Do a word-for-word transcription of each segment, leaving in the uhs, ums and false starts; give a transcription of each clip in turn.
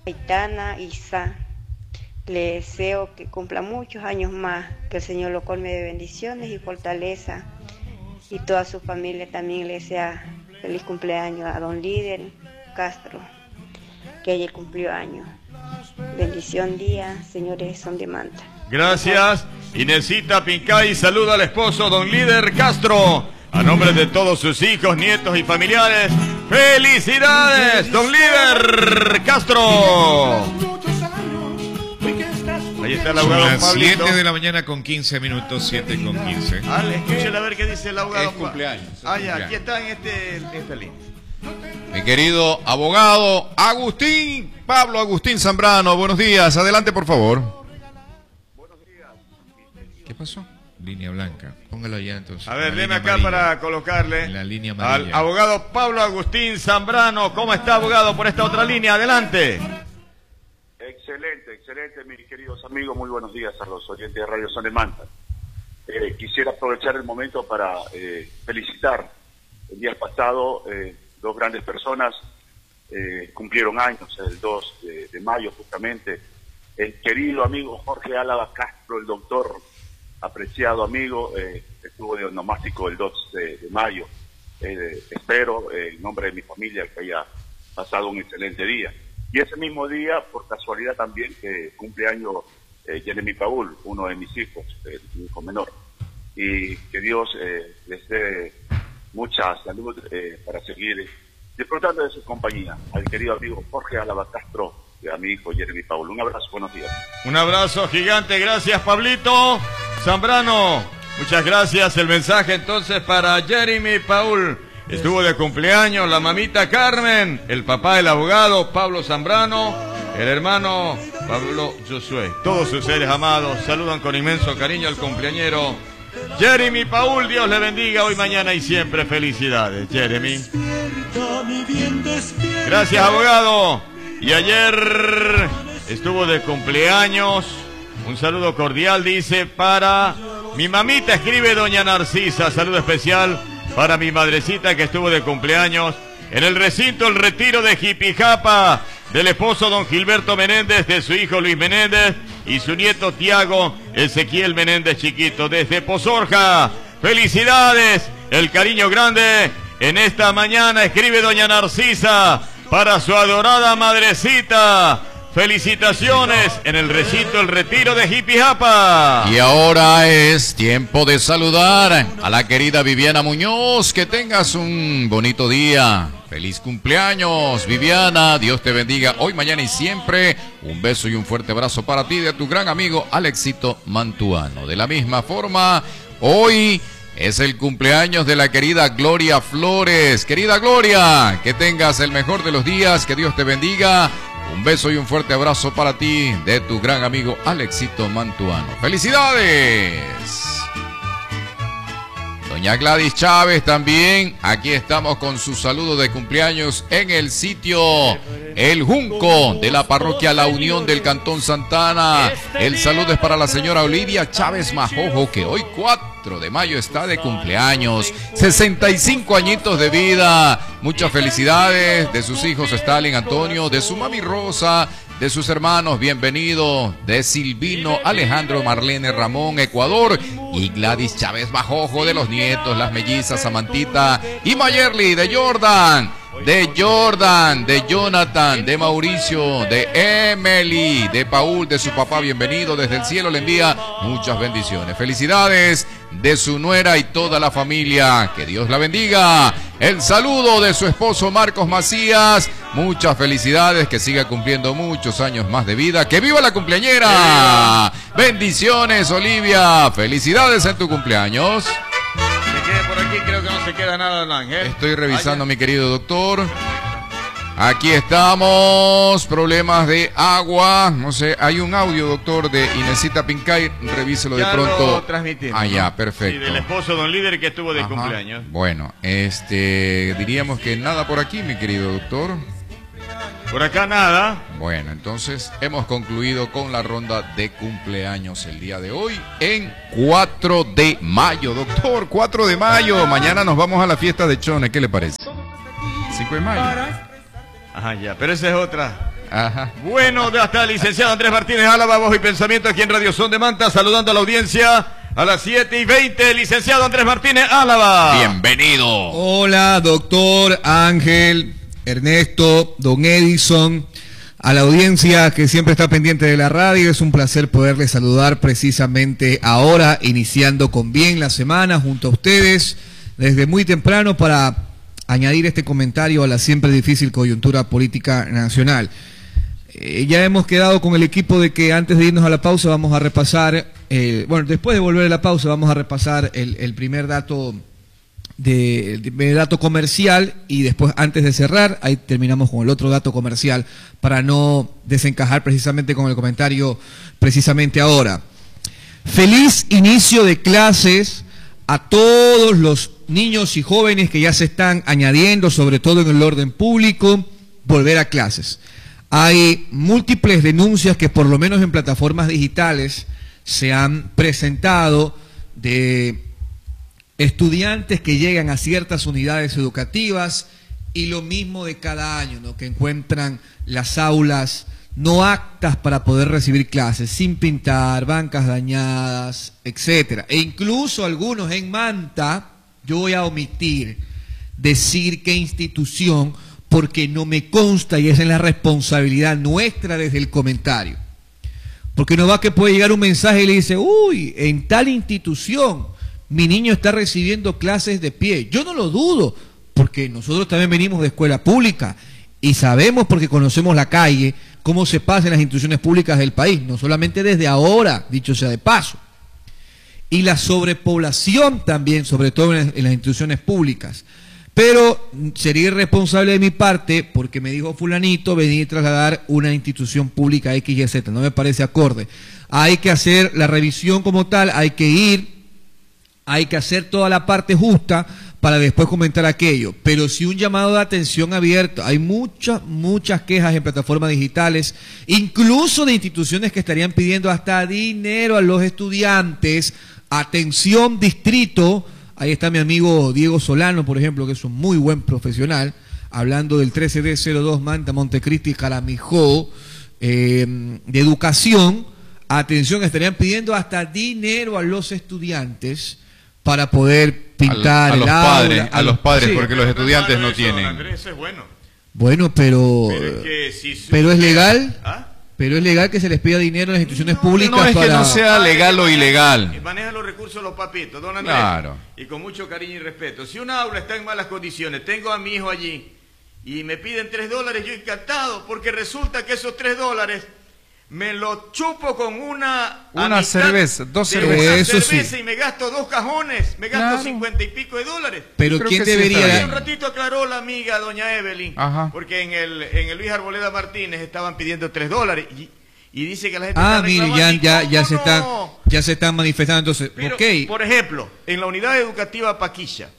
Aitana Isa. Le deseo que cumpla muchos años más, que el Señor lo colme de bendiciones y fortaleza, y toda su familia también le desea feliz cumpleaños a don Líder Castro, que ayer cumplió años. Bendición día, señores Son de Manta. Gracias. Inesita Pincay saluda al esposo don Líder Castro. A nombre de todos sus hijos, nietos y familiares, ¡felicidades, don Líder Castro! Ahí está el abogado Pablito. siete de la mañana con quince minutos, siete con quince. Ah, escúchale a ver qué dice el abogado. Es cumpleaños. Es ah, ya, cumpleaños. aquí está en este, esta línea. Mi querido abogado Agustín, Pablo Agustín Zambrano, buenos días. Adelante, por favor. Buenos días. ¿Qué pasó? Línea blanca. Póngalo allá entonces. A ver, la deme línea acá amarilla. para colocarle En la línea al amarilla. abogado Pablo Agustín Zambrano. ¿Cómo está, abogado, por esta otra línea? Adelante. Excelente, excelente, mis queridos amigos. Muy buenos días a los oyentes de Radio Son de Manta. Eh, quisiera aprovechar el momento para eh, felicitar. El día pasado, eh, dos grandes personas eh, cumplieron años, el dos de, de mayo justamente. El querido amigo Jorge Álava Castro, el doctor, apreciado amigo, eh, estuvo de onomástico el dos de, de mayo. Eh, espero, eh, en nombre de mi familia, que haya pasado un excelente día. Y ese mismo día, por casualidad también, que cumpleaños eh, Jeremy Paul, uno de mis hijos, eh, mi hijo menor. Y que Dios eh, les dé mucha salud eh, para seguir disfrutando de su compañía. Al querido amigo Jorge Álava Castro y a mi hijo Jeremy Paul. Un abrazo, buenos días. Un abrazo gigante, gracias, Pablito Zambrano. Muchas gracias. El mensaje entonces para Jeremy Paul. Estuvo de cumpleaños la mamita Carmen, el papá del abogado Pablo Zambrano, el hermano Pablo Josué. Todos sus seres amados saludan con inmenso cariño al cumpleañero Jeremy Paul. Dios le bendiga hoy, mañana y siempre. Felicidades, Jeremy. Gracias, abogado. Y ayer estuvo de cumpleaños. Un saludo cordial, dice, para mi mamita, escribe doña Narcisa. Saludo especial para mi madrecita que estuvo de cumpleaños en el recinto El Retiro de Jipijapa, del esposo don Gilberto Menéndez, de su hijo Luis Menéndez y su nieto Tiago Ezequiel Menéndez Chiquito, desde Pozorja. Felicidades, el cariño grande en esta mañana, escribe doña Narcisa, para su adorada madrecita. Felicitaciones en el recinto El Retiro de Jipijapa. Y ahora es tiempo de saludar a la querida Viviana Muñoz. Que tengas un bonito día. Feliz cumpleaños, Viviana. Dios te bendiga hoy, mañana y siempre. Un beso y un fuerte abrazo para ti de tu gran amigo Alexito Mantuano. De la misma forma, hoy es el cumpleaños de la querida Gloria Flores. Querida Gloria, que tengas el mejor de los días. Que Dios te bendiga. Un beso y un fuerte abrazo para ti de tu gran amigo Alexito Mantuano. ¡Felicidades! Doña Gladys Chávez también. Aquí estamos con su saludo de cumpleaños en el sitio El Junco de la parroquia La Unión del Cantón Santana. El saludo es para la señora Olivia Chávez Majojo, que hoy cuatro de mayo está de cumpleaños. sesenta y cinco añitos de vida. Muchas felicidades de sus hijos Stalin, Antonio, de su mami Rosa, de sus hermanos, bienvenido, de Silvino, Alejandro, Marlene, Ramón, Ecuador, y Gladys Chávez Bajojo, de los nietos, las mellizas, Samantita y Mayerly, de Jordan, de Jordan, de Jonathan, de Mauricio, de Emily, de Paul, de su papá, bienvenido, desde el cielo le envía muchas bendiciones. Felicidades de su nuera y toda la familia, que Dios la bendiga. El saludo de su esposo Marcos Macías, muchas felicidades, que siga cumpliendo muchos años más de vida. ¡Que viva la cumpleañera! Bendiciones, Olivia, felicidades en tu cumpleaños. Se quede por aquí, creo que no se queda nada, don Ángel. Estoy revisando, mi querido doctor. Aquí estamos, problemas de agua, no sé, hay un audio, doctor, de Inesita Pincay, revíselo de Ya pronto. lo transmitimos, Ah, ya, ¿no? perfecto. Sí, del esposo don Líder que estuvo de Ajá. cumpleaños. Bueno, este, diríamos que nada por aquí, mi querido doctor. Por acá nada. Bueno, entonces hemos concluido con la ronda de cumpleaños el día de hoy en cuatro de mayo, doctor, cuatro de mayo. Mañana nos vamos a la fiesta de Chone, ¿qué le parece? cinco de mayo. Ajá, ya, pero esa es otra. Ajá. Bueno, ya está el licenciado Andrés Martínez Álava, voz y pensamiento aquí en Radio Son de Manta, saludando a la audiencia a las siete y veinte. Licenciado Andrés Martínez Álava. Bienvenido. Hola, doctor Ángel, Ernesto, don Edison, a la audiencia que siempre está pendiente de la radio. Es un placer poderles saludar precisamente ahora, iniciando con bien la semana junto a ustedes, desde muy temprano para añadir este comentario a la siempre difícil coyuntura política nacional. Eh, ya hemos quedado con el equipo de que antes de irnos a la pausa vamos a repasar, eh, bueno, después de volver a la pausa vamos a repasar el, el primer dato de, el primer dato comercial, y después, antes de cerrar, ahí terminamos con el otro dato comercial para no desencajar precisamente con el comentario precisamente ahora. Feliz inicio de clases a todos los niños y jóvenes que ya se están añadiendo, sobre todo en el orden público, volver a clases. Hay múltiples denuncias que por lo menos en plataformas digitales se han presentado de estudiantes que llegan a ciertas unidades educativas, y lo mismo de cada año, ¿no? Que encuentran las aulas no aptas para poder recibir clases, sin pintar, bancas dañadas, etcétera. E incluso algunos en Manta, yo voy a omitir decir qué institución, porque no me consta, y esa es la responsabilidad nuestra desde el comentario. Porque no va que puede llegar un mensaje y le dice, uy, en tal institución mi niño está recibiendo clases de pie. Yo no lo dudo, porque nosotros también venimos de escuela pública y sabemos, porque conocemos la calle, cómo se pasa en las instituciones públicas del país, no solamente desde ahora, dicho sea de paso. Y la sobrepoblación también, sobre todo en las, en las instituciones públicas. Pero sería irresponsable de mi parte, porque me dijo fulanito, venir y trasladar una institución pública X Y Z, no me parece acorde. Hay que hacer la revisión como tal, hay que ir, hay que hacer toda la parte justa para después comentar aquello. Pero sí un llamado de atención abierto. Hay muchas, muchas quejas en plataformas digitales, incluso de instituciones que estarían pidiendo hasta dinero a los estudiantes. Atención, distrito. Ahí está mi amigo Diego Solano, por ejemplo, que es un muy buen profesional, hablando del trece D cero dos Manta, Montecristi, Jaramijó, eh, de educación. Atención, estarían pidiendo hasta dinero a los estudiantes para poder pintar a, a el los aula, padres, a, a los padres, sí, porque los estudiantes no eso, tienen. Andrés, es bueno. Bueno, pero Pero es, que si su... pero es legal. ¿Ah? Pero es legal que se les pida dinero a las instituciones No, públicas no es para... que no sea legal o ilegal. Maneja los recursos los papitos, don Andrés. Claro. Y con mucho cariño y respeto. Si una aula está en malas condiciones, tengo a mi hijo allí y me piden tres dólares, yo encantado, porque resulta que esos tres dólares me lo chupo con una... Una cerveza, dos de cervezas. una Eso cerveza sí. y me gasto dos cajones, me gasto Claro. cincuenta y pico de dólares. Pero Creo ¿quién que sí está debería...? Hace un ratito aclaró la amiga doña Evelyn, Ajá. porque en el, en el Luis Arboleda Martínez estaban pidiendo tres dólares y, y dice que la gente Ah, está mire, reclamando. ya, ya, ¿Y ya cómo se están, no? ya se están manifestando, entonces, Pero, ok. por ejemplo, en la unidad educativa Paquilla,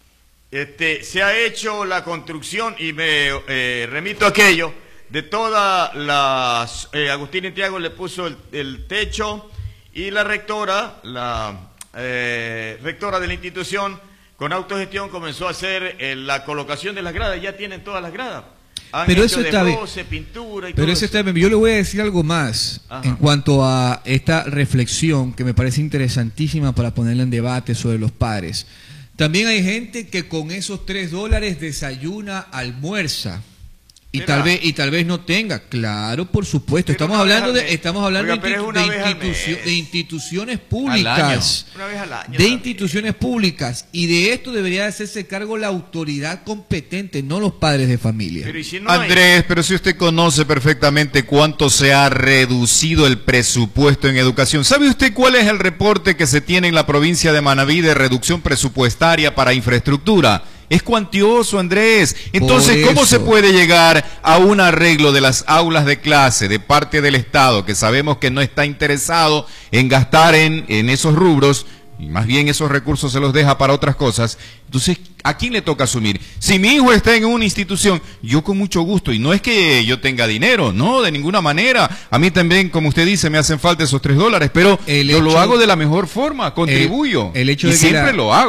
este, se ha hecho la construcción, y me eh, remito a aquello, de todas las... Eh, Agustín Intriago le puso el, el techo, y la rectora, la eh, rectora de la institución, con autogestión comenzó a hacer eh, la colocación de las gradas, ya tienen todas las gradas. Han Pero hecho eso está bien. desbroce, pintura y Pero todo eso eso. está bien. Yo le voy a decir algo más. Ajá. En cuanto a esta reflexión que me parece interesantísima para ponerla en debate sobre los padres. También hay gente que con esos tres dólares desayuna, almuerza. Y Mira. tal vez y tal vez no tenga, claro, por supuesto. Pero Estamos una vez hablando al de mes. estamos hablando Oiga, pero de, es una de vez al institucio- mes. de instituciones Al públicas. Una vez al año De también. instituciones públicas, y de esto debería hacerse cargo la autoridad competente, no los padres de familia. Pero ¿y si no hay? Andrés, pero si usted conoce perfectamente cuánto se ha reducido el presupuesto en educación, ¿sabe usted cuál es el reporte que se tiene en la provincia de Manabí de reducción presupuestaria para infraestructura? Es cuantioso, Andrés. Entonces, Por ¿cómo eso. se puede llegar a un arreglo de las aulas de clase de parte del Estado, que sabemos que no está interesado en gastar en, en esos rubros, y más bien esos recursos se los deja para otras cosas? Entonces, ¿a quién le toca asumir? Si mi hijo está en una institución, yo con mucho gusto, y no es que yo tenga dinero, no, de ninguna manera. A mí también, como usted dice, me hacen falta esos tres dólares, pero El yo lo hecho- hago de la mejor forma, contribuyo, el hecho y de que siempre la- lo hago.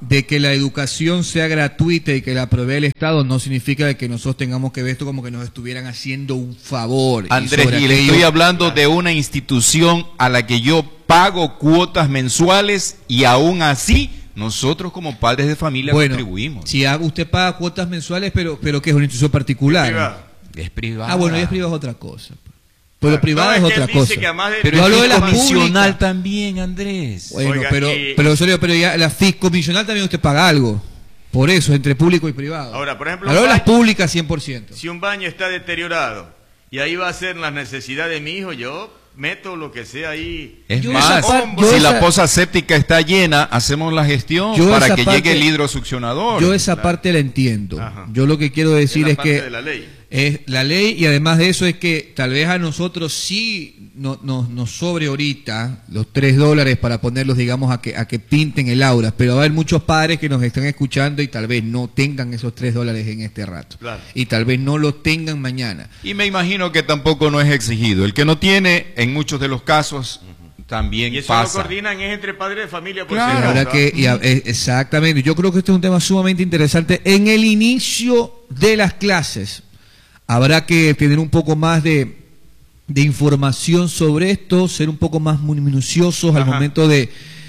de que la educación sea gratuita y que la provee el Estado no significa que nosotros tengamos que ver esto como que nos estuvieran haciendo un favor. Andrés, y, y le aquello... estoy hablando de una institución a la que yo pago cuotas mensuales y aún así nosotros como padres de familia bueno, contribuimos. Si usted paga cuotas mensuales, pero pero que es una institución particular. Es privada. Es privada. Ah, bueno, y es privada es otra cosa. Pero No, privada no, es, es otra cosa. De... Pero yo hablo de la comisional pública también, Andrés. Bueno, Oiga, pero, y... pero, pero, pero ya la fiscomisional también usted paga algo. Por eso, entre público y privado. Ahora, por ejemplo, hablo de baño, las públicas cien por ciento. Si un baño está deteriorado y ahí va a ser las necesidades de mi hijo, yo meto lo que sea ahí. Es yo más, par, si esa, la poza séptica está llena, hacemos la gestión para que parte, llegue el hidrosuccionador. Yo esa claro. parte la entiendo. Ajá. Yo lo que quiero decir es, es que de la ley. es la ley, y además de eso es que tal vez a nosotros sí no, no, nos sobre ahorita los tres dólares para ponerlos, digamos, a que, a que pinten el aura, pero va a haber muchos padres que nos están escuchando y tal vez no tengan esos tres dólares en este rato. Claro. Y tal vez no los tengan mañana. Y me imagino que tampoco no es exigido. El que no tiene, en muchos de los casos, uh-huh. también y eso pasa. lo coordinan es entre padres de familia. Por claro. si La verdad que, y a, exactamente, yo creo que este es un tema sumamente interesante. En el inicio de las clases habrá que tener un poco más de, de información sobre esto, ser un poco más minuciosos Ajá. al momento de,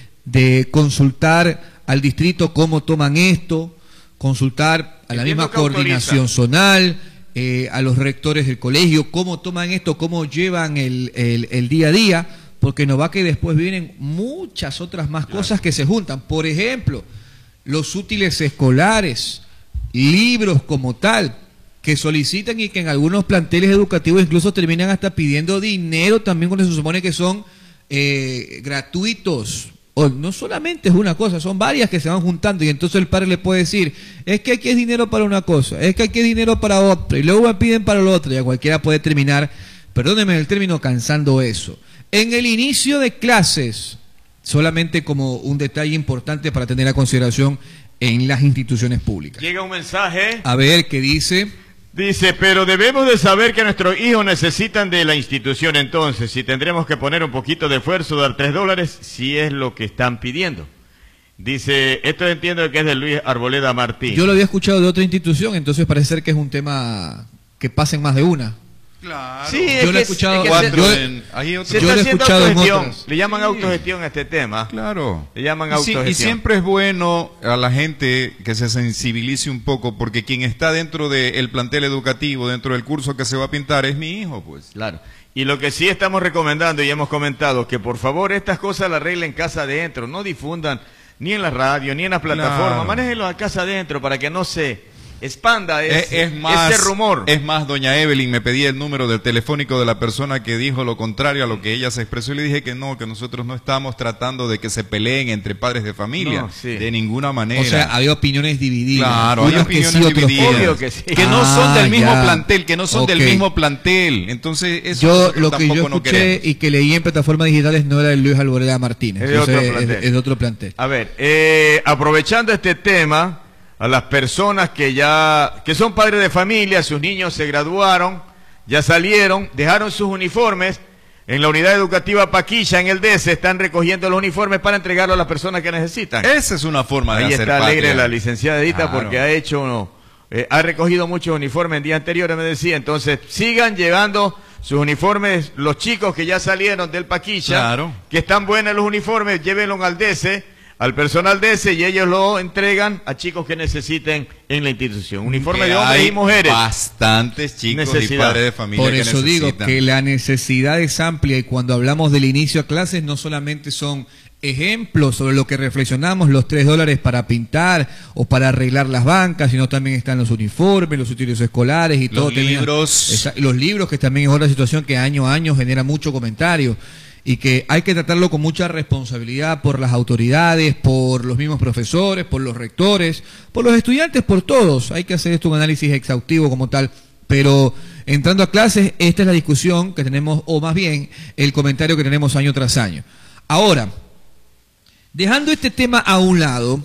de consultar al distrito cómo toman esto, consultar a la Entiendo misma coordinación autoriza. zonal, eh, a los rectores del colegio, cómo toman esto, cómo llevan el, el, el día a día, porque nos va que después vienen muchas otras más claro. cosas que se juntan. Por ejemplo, los útiles escolares, libros como tal, que solicitan y que en algunos planteles educativos incluso terminan hasta pidiendo dinero también cuando se supone que son eh, gratuitos. O no solamente es una cosa, son varias que se van juntando y entonces el padre le puede decir, es que aquí es dinero para una cosa, es que aquí es dinero para otra, y luego me piden para lo otro, y a cualquiera puede terminar, perdónenme el término, cansando eso. En el inicio de clases, solamente como un detalle importante para tener a consideración en las instituciones públicas. Llega un mensaje. A ver, ¿qué dice? Dice, pero debemos de saber que nuestros hijos necesitan de la institución, entonces, si tendremos que poner un poquito de esfuerzo, dar tres dólares, si es lo que están pidiendo. Dice, esto entiendo que es de Luis Arboleda Martín. Yo lo había escuchado de otra institución, entonces parece ser que es un tema que pasa en más de una. Claro. Sí, yo lo he escuchado. Es que yo, en, hay otro, se yo está lo he escuchado en otras. Le llaman sí. autogestión a este tema. Claro. Le llaman y autogestión. Sí, y siempre es bueno a la gente que se sensibilice un poco, porque quien está dentro del plantel educativo, dentro del curso que se va a pintar, es mi hijo, pues. Claro. Y lo que sí estamos recomendando y hemos comentado, que por favor estas cosas las arreglen en casa adentro, no difundan ni en la radio, ni en las plataformas, claro. manéjenlo a casa adentro para que no se expanda ese, es, es más, ese rumor. Es más, doña Evelyn me pedía el número del telefónico de la persona que dijo lo contrario a lo que ella se expresó y le dije que no, que nosotros no estamos tratando de que se peleen entre padres de familia, no, sí. de ninguna manera. O sea, había opiniones divididas. Claro, hay opiniones que sí, divididas. Obvio que sí. Que no ah, son del mismo ya. plantel, que no son okay. del mismo plantel. Entonces, eso yo lo que yo no escuché y que leí en plataformas digitales no era de Luis Alboreda Martínez. Es de otro plantel. Es, es de otro plantel. A ver, eh, aprovechando este tema, a las personas que ya, que son padres de familia, sus niños se graduaron, ya salieron, dejaron sus uniformes, en la unidad educativa Paquilla, en el D E S, están recogiendo los uniformes para entregarlos a las personas que necesitan. Esa es una forma de Ahí hacer está alegre patria. la licenciada Edita, claro. porque ha hecho uno, eh, ha recogido muchos uniformes en días anteriores, me decía, entonces sigan llevando sus uniformes, los chicos que ya salieron del Paquilla, claro. que están buenos los uniformes, llévenlos al D E S, al personal de ese, y ellos lo entregan a chicos que necesiten en la institución. Uniforme de hombres y mujeres. Bastantes chicos Necesidad. y padres de familia. Por que eso necesitan. digo que la necesidad es amplia y cuando hablamos del inicio a clases no solamente son ejemplos sobre lo que reflexionamos, los tres dólares para pintar o para arreglar las bancas, sino también están los uniformes, los útiles escolares y los Oh, todo. libros. Esa, los libros, que también es otra situación que año a año genera mucho comentario. Y que hay que tratarlo con mucha responsabilidad por las autoridades, por los mismos profesores, por los rectores, por los estudiantes, por todos. Hay que hacer esto un análisis exhaustivo como tal. Pero entrando a clases, esta es la discusión que tenemos, o más bien el comentario que tenemos año tras año. Ahora, dejando este tema a un lado,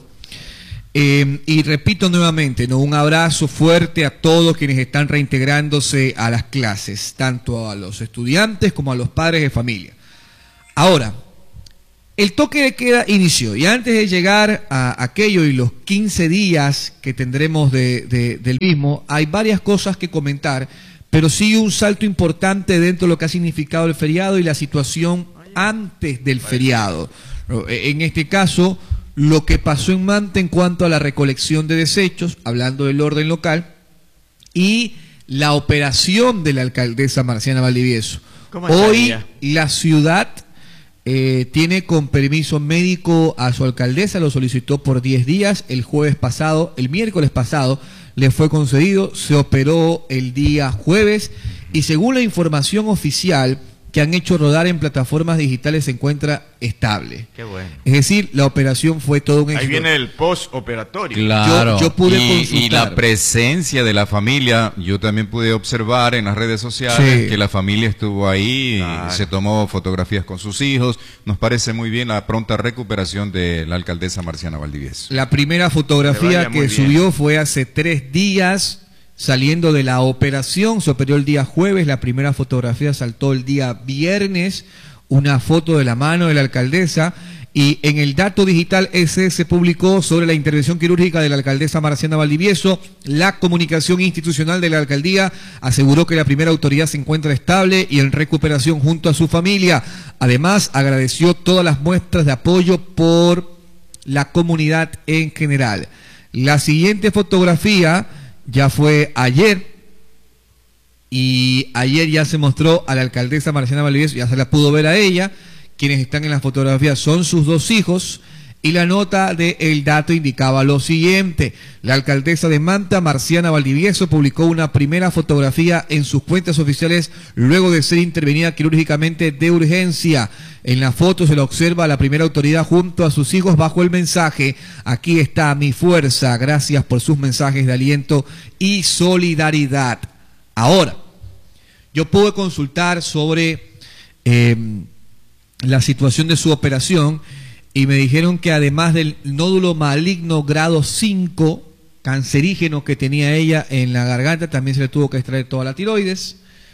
eh, y repito nuevamente, ¿no? Un abrazo fuerte a todos quienes están reintegrándose a las clases, tanto a los estudiantes como a los padres de familia. Ahora, El toque de queda inició y antes de llegar a aquello y los quince días que tendremos de, de, del mismo, hay varias cosas que comentar, pero sí un salto importante dentro de lo que ha significado el feriado y la situación antes del feriado. En este caso, lo que pasó en Manta en cuanto a la recolección de desechos, hablando del orden local, y la operación de la alcaldesa Marciana Valdivieso. Hoy la ciudad eh, tiene con permiso médico a su alcaldesa, lo solicitó por diez días, el jueves pasado, el miércoles pasado le fue concedido, se operó el día jueves y según la información oficial que han hecho rodar en plataformas digitales se encuentra estable. Qué bueno. Es decir, la operación fue todo un éxito. Ahí viene el post-operatorio. Claro, yo, yo pude y, consultar. y la presencia de la familia, yo también pude observar en las redes sociales sí. que la familia estuvo ahí, Claro. se tomó fotografías con sus hijos. Nos parece muy bien la pronta recuperación de la alcaldesa Marciana Valdivieso. La primera fotografía Que vaya muy que bien. subió fue hace tres días, saliendo de la operación, se operó el día jueves, la primera fotografía saltó el día viernes, una foto de la mano de la alcaldesa, y en el dato digital ese se publicó sobre la intervención quirúrgica de la alcaldesa Marciana Valdivieso. La comunicación institucional de la alcaldía aseguró que la primera autoridad se encuentra estable y en recuperación junto a su familia. Además, agradeció todas las muestras de apoyo por la comunidad en general. La siguiente fotografía ya fue ayer, y ayer ya se mostró a la alcaldesa Marciana Valdivieso, ya se la pudo ver a ella. Quienes están en la fotografía son sus dos hijos, y la nota de El Dato indicaba lo siguiente: la alcaldesa de Manta, Marciana Valdivieso, publicó una primera fotografía en sus cuentas oficiales luego de ser intervenida quirúrgicamente de urgencia. En la foto se la observa a la primera autoridad junto a sus hijos bajo el mensaje: aquí está mi fuerza, gracias por sus mensajes de aliento y solidaridad. Ahora, yo pude consultar sobre eh, la situación de su operación y me dijeron que además del nódulo maligno grado cinco, cancerígeno que tenía ella en la garganta, también se le tuvo que extraer toda la tiroides.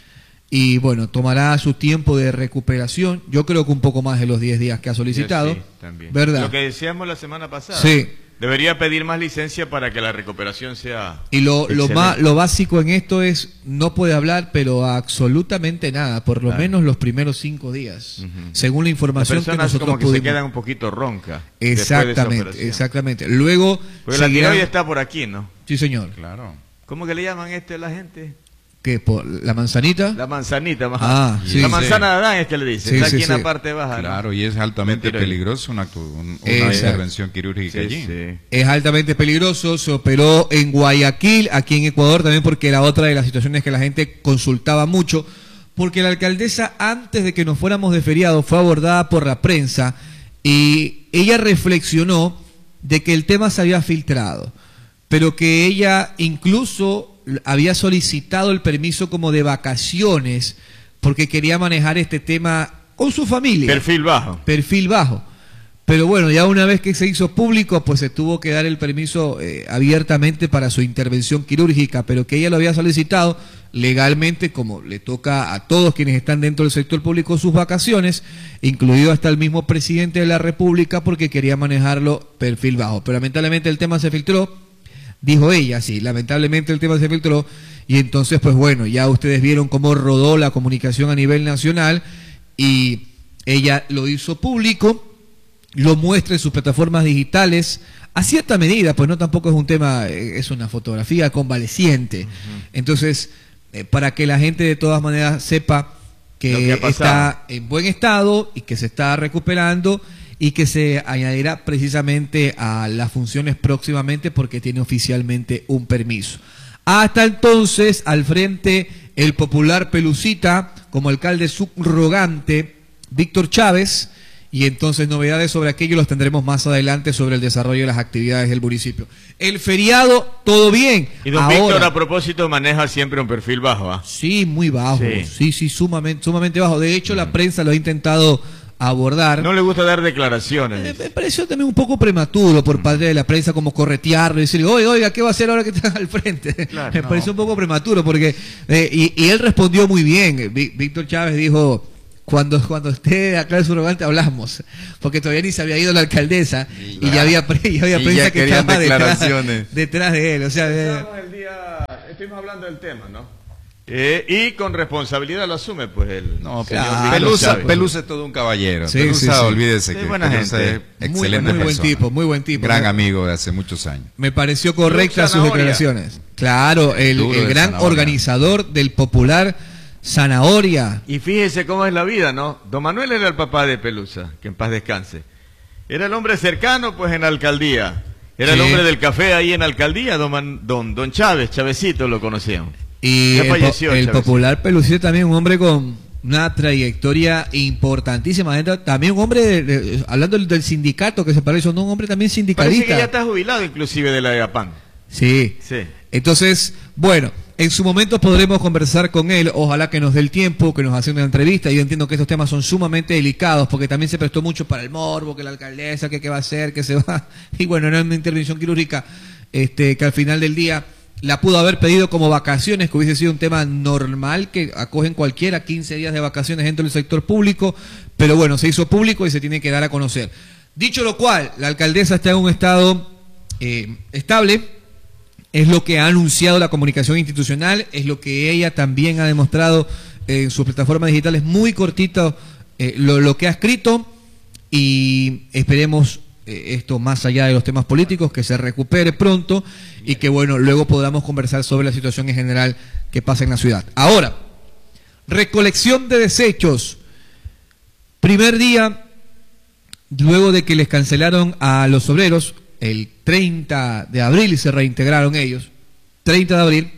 Y bueno, tomará su tiempo de recuperación. Yo creo que un poco más de los diez días que ha solicitado. Sí, también. ¿Verdad? Lo que decíamos la semana pasada. Sí. Debería pedir más licencia para que la recuperación sea. Y lo, lo, excelente. más, lo básico en esto es, no puede hablar, pero absolutamente nada, por lo Claro. menos los primeros cinco días, Ujú. según la Las información que personas nosotros como que pudimos. se quedan un poquito roncas. después de esa Exactamente, operación. exactamente. Luego, Porque la seguirán- tiroides está por aquí, ¿no? Sí, señor. Claro. ¿Cómo que le llaman esto a la gente? ¿Qué? ¿Por la manzanita? La manzanita más. Ah, sí, la sí. manzana de Adán es que le dicen. Sí, Está sí, aquí en sí. la parte baja. ¿no? Claro, y es altamente Tiroides. peligroso una, actu- un- una Exacto. intervención quirúrgica Sí, allí. sí. Es altamente peligroso, se operó en Guayaquil, aquí en Ecuador también, porque era otra de las situaciones que la gente consultaba mucho, porque la alcaldesa, antes de que nos fuéramos de feriado, fue abordada por la prensa y ella reflexionó de que el tema se había filtrado, pero que ella incluso había solicitado el permiso como de vacaciones porque quería manejar este tema con su familia. Perfil bajo. Perfil bajo. Pero bueno, ya una vez que se hizo público, pues se tuvo que dar el permiso eh, abiertamente para su intervención quirúrgica, pero que ella lo había solicitado legalmente, como le toca a todos quienes están dentro del sector público sus vacaciones, incluido hasta el mismo presidente de la República, porque quería manejarlo perfil bajo. Pero lamentablemente el tema se filtró, dijo ella, sí, lamentablemente el tema se filtró, y entonces, pues bueno, ya ustedes vieron cómo rodó la comunicación a nivel nacional, y ella lo hizo público, lo muestra en sus plataformas digitales, a cierta medida, pues no tampoco es un tema, eh, es una fotografía convaleciente. Uh-huh. Entonces, eh, para que la gente de todas maneras sepa que, que está en buen estado y que se está recuperando y que se añadirá precisamente a las funciones próximamente porque tiene oficialmente un permiso. Hasta entonces, al frente, el popular Pelucita, como alcalde subrogante, Víctor Chávez. Y entonces novedades sobre aquello los tendremos más adelante sobre el desarrollo de las actividades del municipio. El feriado, todo bien. Y don Ahora, Víctor, a propósito, maneja siempre un perfil bajo, ¿ah? Sí, muy bajo. Sí, sí, sí sumamente, sumamente bajo. De hecho, mm. la prensa lo ha intentado abordar. No le gusta dar declaraciones. Eh, me pareció también un poco prematuro por parte de la prensa, como corretearlo y decirle, oiga, oiga, ¿qué va a hacer ahora que está al frente? Claro, me no. pareció un poco prematuro porque... Eh, y, y él respondió muy bien. Víctor Chávez dijo... Cuando, cuando esté acá el subrogante hablamos, porque todavía ni se había ido la alcaldesa y, y ya había, pre, ya había y prensa ya que estaba detrás, declaraciones. detrás de él. O sea, de... el día, estuvimos hablando del tema, ¿no? Eh, y con responsabilidad lo asume, pues el no, señor claro. Pelusa, Pelusa es todo un caballero. Sí, Pelusa, sí, sí. olvídese sí, que buena Pelusa gente. es muy, excelente muy buen persona. tipo, muy buen tipo. Gran ¿no? amigo de hace muchos años. Me pareció correcta sus Zanahoria. declaraciones. Claro, el, Duro el de gran Zanahoria. organizador del popular Zanahoria. Y fíjese cómo es la vida, ¿no? Don Manuel era el papá de Pelusa, que en paz descanse. Era el hombre cercano, pues en la alcaldía. Era Sí. el hombre del café ahí en la alcaldía, don, Man- don, don Chávez, Chavecito lo conocíamos. Y Ya el, po- falleció, el Chávez. popular Pelucito también un hombre con una trayectoria importantísima. También un hombre, de- de- hablando del, del sindicato que se parece, no un hombre también Parece sindicalista. que ya está jubilado inclusive de la E A P A N. Sí. Sí. Entonces, bueno, en su momento podremos conversar con él, ojalá que nos dé el tiempo, que nos haga una entrevista. Yo entiendo que estos temas son sumamente delicados, porque también se prestó mucho para el morbo, que la alcaldesa, que qué va a hacer, que se va. Y bueno, era una intervención quirúrgica este, que al final del día la pudo haber pedido como vacaciones, que hubiese sido un tema normal, que acogen cualquiera, quince días de vacaciones dentro del sector público, pero bueno, se hizo público y se tiene que dar a conocer. Dicho lo cual, la alcaldesa está en un estado eh, estable. Es lo que ha anunciado la comunicación institucional, es lo que ella también ha demostrado en sus plataformas digitales, muy cortito eh, lo, lo que ha escrito, y esperemos eh, esto más allá de los temas políticos, que se recupere pronto y que bueno, luego podamos conversar sobre la situación en general que pasa en la ciudad. Ahora, recolección de desechos. Primer día, luego de que les cancelaron a los obreros, el treinta de abril y se reintegraron ellos, treinta de abril,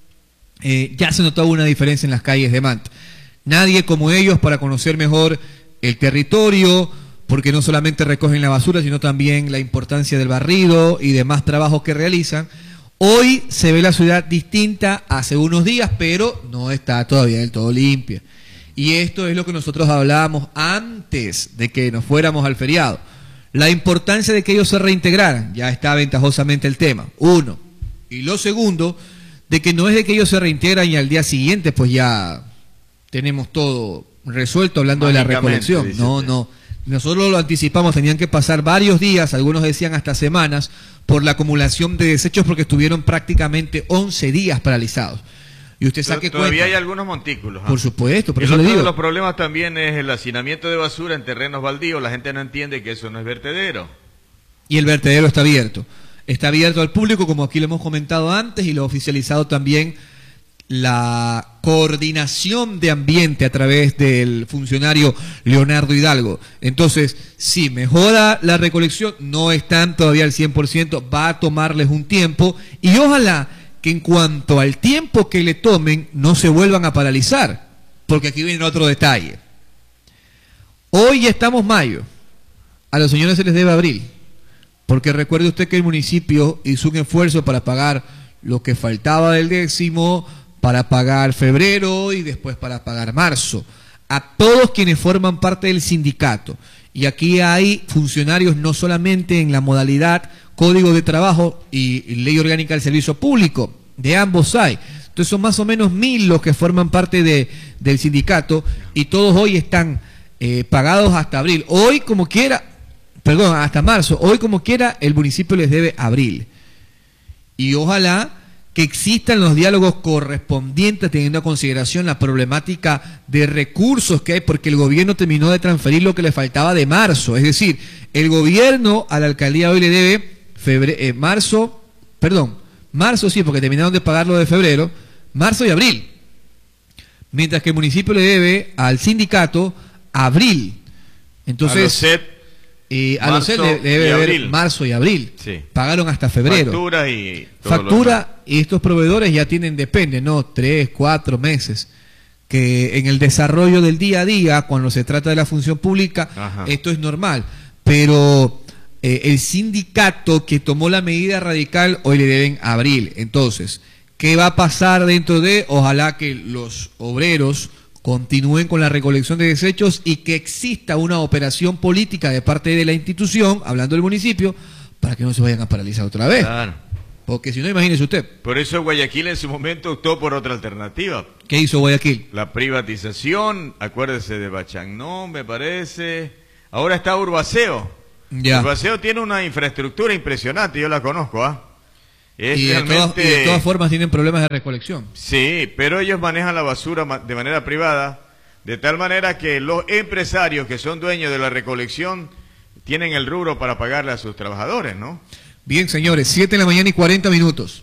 eh, ya se notaba una diferencia en las calles de Manta. Nadie como ellos para conocer mejor el territorio, porque no solamente recogen la basura, sino también la importancia del barrido y demás trabajos que realizan. Hoy se ve la ciudad distinta hace unos días, pero no está todavía del todo limpia. Y esto es lo que nosotros hablábamos antes de que nos fuéramos al feriado. La importancia de que ellos se reintegraran, ya está ventajosamente el tema, uno. Y lo segundo, de que no es de que ellos se reintegran y al día siguiente pues ya tenemos todo resuelto hablando de la recolección. No, no. Nosotros lo anticipamos, tenían que pasar varios días, algunos decían hasta semanas, por la acumulación de desechos porque estuvieron prácticamente once días paralizados. Y usted saque cuenta. Todavía hay algunos montículos. ¿ah? Por supuesto, por el eso otro le digo. de los problemas también es el hacinamiento de basura en terrenos baldíos. La gente no entiende que eso no es vertedero. Y el vertedero está abierto. Está abierto al público, como aquí lo hemos comentado antes, y lo ha oficializado también la coordinación de ambiente a través del funcionario Leonardo Hidalgo. Entonces, sí, mejora la recolección, no están todavía al cien por ciento, va a tomarles un tiempo, y ojalá que en cuanto al tiempo que le tomen, no se vuelvan a paralizar, porque aquí viene otro detalle. Hoy ya estamos mayo, a los señores se les debe abril, porque recuerde usted que el municipio hizo un esfuerzo para pagar lo que faltaba del décimo, para pagar febrero y después para pagar marzo, a todos quienes forman parte del sindicato. Y aquí hay funcionarios no solamente en la modalidad Código de Trabajo y Ley Orgánica del Servicio Público, de ambos hay. Entonces son más o menos mil los que forman parte de, del sindicato, y todos hoy están eh, pagados hasta abril. Hoy como quiera, perdón, hasta marzo, hoy como quiera el municipio les debe abril. Y ojalá que existan los diálogos correspondientes teniendo en consideración la problemática de recursos que hay, porque el gobierno terminó de transferir lo que le faltaba de marzo. Es decir, el gobierno a la alcaldía hoy le debe febrero, eh, marzo, perdón, marzo sí, porque terminaron de pagarlo de febrero, marzo y abril. Mientras que el municipio le debe al sindicato abril. Entonces, a los C E P, eh, a los C E P le, le debe y deber abril. marzo y abril. Sí. Pagaron hasta febrero. Factura y todo lo Factura, demás. y estos proveedores ya tienen, depende, ¿no? Tres, cuatro meses. Que en el desarrollo del día a día, cuando se trata de la función pública, Ajá. esto es normal. Pero eh, el sindicato que tomó la medida radical, hoy le deben abril. Entonces, ¿qué va a pasar dentro de? Ojalá que los obreros continúen con la recolección de desechos y que exista una operación política de parte de la institución, hablando del municipio, para que no se vayan a paralizar otra vez. Claro. porque si no, imagínese usted. Por eso Guayaquil en su momento optó por otra alternativa. ¿Qué hizo Guayaquil? La privatización, acuérdese de Bachagnón, me parece. Ahora está Urbaceo. Ya. Urbaceo tiene una infraestructura impresionante, yo la conozco, ¿ah? Es y, de realmente... todas, y de todas formas tienen problemas de recolección. Sí, pero ellos manejan la basura de manera privada, de tal manera que los empresarios que son dueños de la recolección tienen el rubro para pagarle a sus trabajadores, ¿no? Bien, señores, siete de la mañana y cuarenta minutos.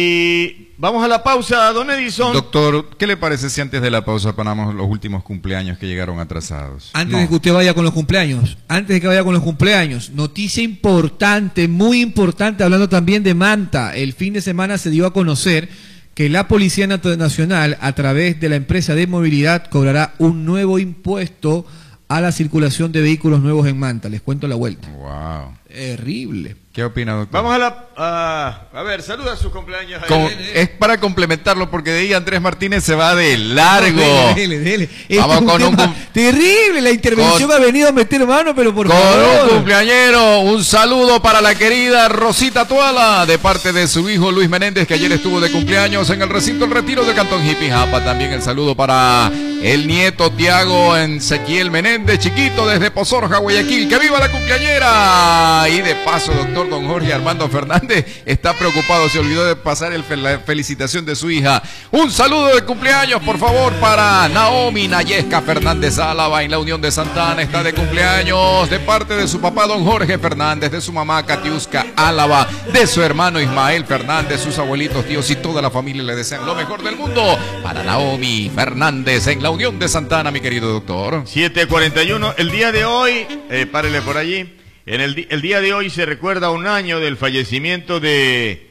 Hoy vamos a la pausa, don Edison. Doctor, ¿qué le parece si antes de la pausa ponemos los últimos cumpleaños que llegaron atrasados? Antes No. de que usted vaya con los cumpleaños, antes de que vaya con los cumpleaños, noticia importante, muy importante, hablando también de Manta. El fin de semana se dio a conocer que la Policía Nacional, a través de la empresa de movilidad, cobrará un nuevo impuesto a la circulación de vehículos nuevos en Manta. Les cuento la vuelta. Wow. Terrible. ¿Qué opina, doctor? Vamos a la... A, a ver, saluda a sus cumpleaños. Como- es para complementarlo, porque de ahí Andrés Martínez se va de largo. Dele, dele, dele. Este Vamos es un con un tema cum- terrible. La intervención con- ha venido a meter mano, pero por Con favor. un cumpleañero, un saludo para la querida Rosita Tuala, de parte de su hijo Luis Menéndez, que ayer estuvo de cumpleaños en el recinto El Retiro de Cantón Jipijapa. También el saludo para el nieto Tiago Ezequiel Menéndez, chiquito, desde Pozorja, Guayaquil. ¡Que viva la cumpleañera! Y de paso, doctor don Jorge Armando Fernández está preocupado, se olvidó de pasar el, la felicitación de su hija. Un saludo de cumpleaños, por favor, para Naomi Nayesca Fernández Álava, en la Unión de Santana, está de cumpleaños, de parte de su papá don Jorge Fernández, de su mamá Katiuska Álava, de su hermano Ismael Fernández, sus abuelitos, tíos y toda la familia le desean lo mejor del mundo. Para Naomi Fernández, en la Unión de Santana, mi querido doctor. siete cuarenta y uno, el día de hoy, eh, párele por allí, en el, di- el día de hoy se recuerda un año del fallecimiento de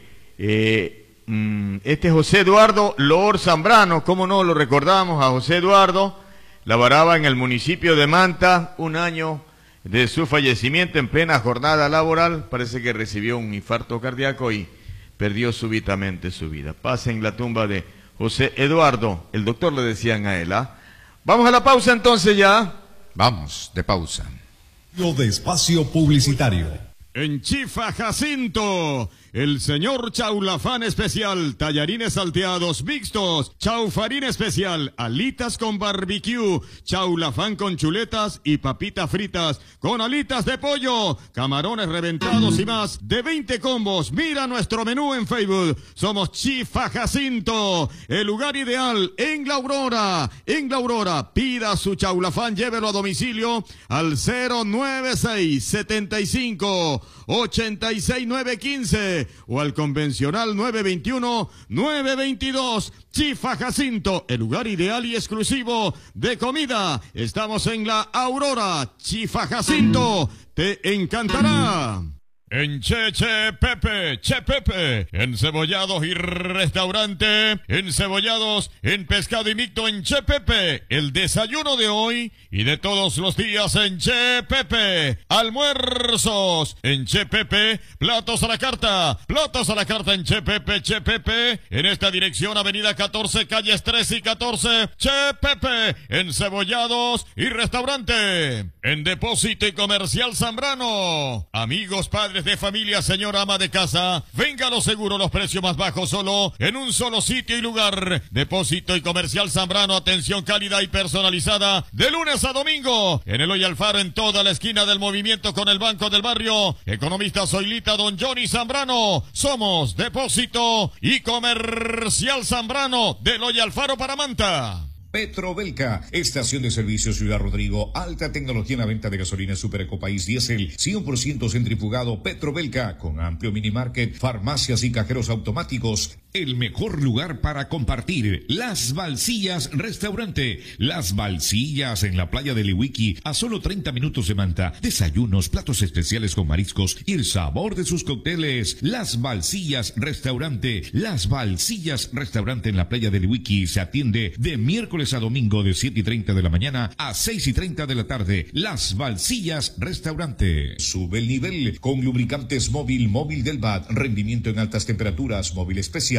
eh, mm, este José Eduardo Loor Zambrano. ¿Cómo no lo recordamos a José Eduardo? Laboraba en el municipio de Manta, un año de su fallecimiento en plena jornada laboral. Parece que recibió un infarto cardíaco y perdió súbitamente su vida. Paz en la tumba de José Eduardo, el doctor le decían a él, ¿ah? Vamos a la pausa entonces ya. Vamos, de pausa. De espacio publicitario. En Chifa Jacinto, el señor Chaulafán especial, tallarines salteados mixtos, chaufarín especial, alitas con barbecue, chaulafán con chuletas y papitas fritas con alitas de pollo, camarones reventados y más, de veinte combos. Mira nuestro menú en Facebook. Somos Chifa Jacinto, el lugar ideal en La Aurora. En La Aurora, pida su chaulafán, llévelo a domicilio al cero nueve seis setenta y cinco ochenta y seis nueve quince o al convencional nueve veintiuno nueve veintidós. Chifa Jacinto, el lugar ideal y exclusivo de comida. Estamos en La Aurora. Chifa Jacinto, te encantará. En Che Che Pepe, Che Pepe, encebollados y restaurante, encebollados en pescado y mixto en Che Pepe, el desayuno de hoy y de todos los días en Che Pepe, almuerzos en Che Pepe, platos a la carta, platos a la carta en Che Pepe, Che Pepe, en esta dirección avenida catorce, calles trece y catorce, Che Pepe, encebollados y restaurante, en Depósito y Comercial Zambrano, amigos, padres de familia, señora ama de casa, venga a lo seguro, los precios más bajos solo en un solo sitio y lugar. Depósito y Comercial Zambrano, atención cálida y personalizada de lunes a domingo en Eloy Alfaro, en toda la esquina del movimiento con el Banco del Barrio. Economista Zoilita don Johnny Zambrano. Somos Depósito y Comercial Zambrano de Eloy Alfaro para Manta. Petrobelca, estación de servicio Ciudad Rodrigo, alta tecnología en la venta de gasolina Super Ecopaís Diesel, cien por ciento centrifugado. Petrobelca, con amplio minimarket, farmacias y cajeros automáticos. El mejor lugar para compartir, Las Balsillas Restaurante. Las Balsillas en la playa de Liwiki, a solo treinta minutos de Manta. Desayunos, platos especiales con mariscos y el sabor de sus cócteles. Las Balsillas Restaurante. Las Balsillas Restaurante en la playa de Liwiki se atiende de miércoles a domingo de siete y treinta de la mañana a seis y treinta de la tarde. Las Balsillas Restaurante. Sube el nivel con lubricantes móvil, móvil del B A D, rendimiento en altas temperaturas, móvil especial.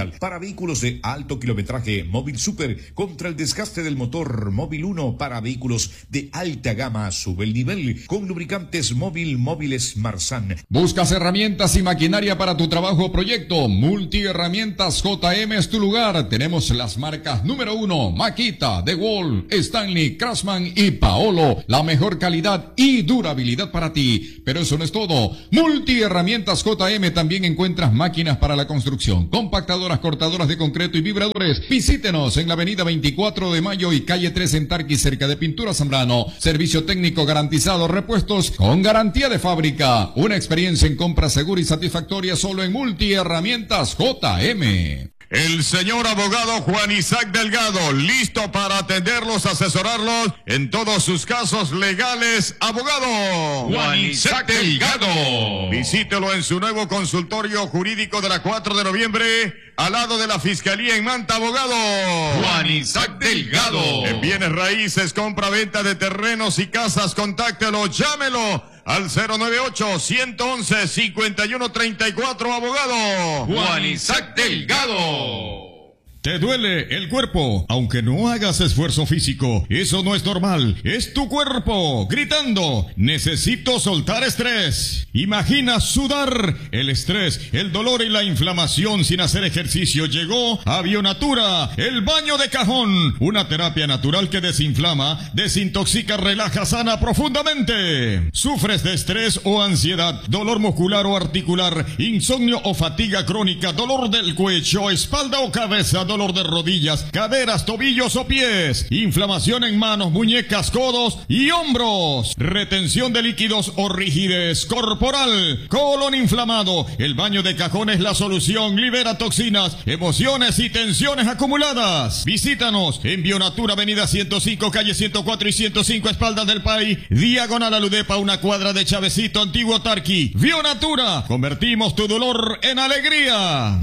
especial para vehículos de alto kilometraje Móvil Super contra el desgaste del motor. Móvil uno para vehículos de alta gama. Sube el nivel con lubricantes Móvil Móviles Marsan. ¿Buscas herramientas y maquinaria para tu trabajo o proyecto? Multiherramientas J M es tu lugar. Tenemos las marcas número uno, Makita, DeWalt, Stanley, Craftsman y Paolo. La mejor calidad y durabilidad para ti. Pero eso no es todo. Multiherramientas J M también encuentras máquinas para la construcción, compactadoras, cortadoras de concreto y vibradores. Visítenos en la avenida veinticuatro de mayo y calle tres en Tarqui, cerca de Pintura Zambrano. Servicio técnico garantizado, repuestos con garantía de fábrica. Una experiencia en compra segura y satisfactoria solo en Multiherramientas J M. El señor abogado Juan Isaac Delgado, listo para atenderlos, asesorarlos en todos sus casos legales. Abogado Juan Isaac Delgado. Visítelo en su nuevo consultorio jurídico de la cuatro de noviembre, al lado de la Fiscalía en Manta. Abogado Juan Isaac Delgado. En bienes raíces, compra-venta de terrenos y casas, contáctelo, llámelo al cero nueve ocho, uno uno uno, cinco uno tres cuatro, abogado Juan Isaac Delgado. ¿Te duele el cuerpo? Aunque no hagas esfuerzo físico, eso no es normal. Es tu cuerpo gritando: necesito soltar estrés. Imagina sudar. El estrés, el dolor y la inflamación sin hacer ejercicio. Llegó a Bionatura, el baño de cajón. Una terapia natural que desinflama, desintoxica, relaja, sana profundamente. ¿Sufres de estrés o ansiedad, dolor muscular o articular, insomnio o fatiga crónica, dolor del cuello, espalda o cabeza, dolor de rodillas, caderas, tobillos o pies, inflamación en manos, muñecas, codos y hombros, retención de líquidos o rigidez corporal, colon inflamado? El baño de cajón es la solución. Libera toxinas, emociones y tensiones acumuladas. Visítanos en Bionatura, avenida ciento cinco, calle ciento cuatro y ciento cinco, espaldas del país, diagonal a Ludepa, una cuadra de Chavecito, Antiguo Tarqui. Bionatura, convertimos tu dolor en alegría.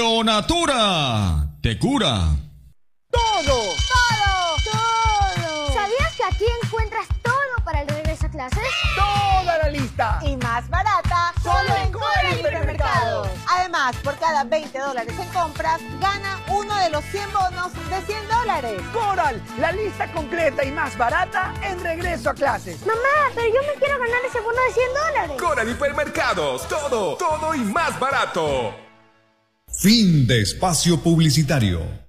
Bionatura te cura. ¡Todo! ¡Todo! ¡Todo! ¿Sabías que aquí encuentras todo para el regreso a clases? ¡Toda la lista! Y más barata, solo en Coral Hipermercados. Además, por cada veinte dólares en compras, gana uno de los cien bonos de cien dólares. Coral, la lista completa y más barata en regreso a clases. Mamá, pero yo me quiero ganar ese bono de cien dólares. Coral Hipermercados, todo, todo y más barato. Fin de espacio publicitario.